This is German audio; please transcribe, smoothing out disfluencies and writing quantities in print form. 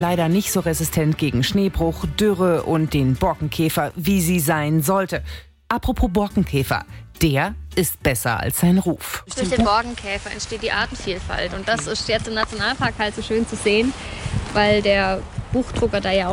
Leider nicht so resistent gegen Schneebruch, Dürre und den Borkenkäfer, wie sie sein sollte. Apropos Borkenkäfer, der ist besser als sein Ruf. Durch den Borkenkäfer entsteht die Artenvielfalt und das ist jetzt im Nationalpark halt so schön zu sehen, weil der Buchdrucker da ja auch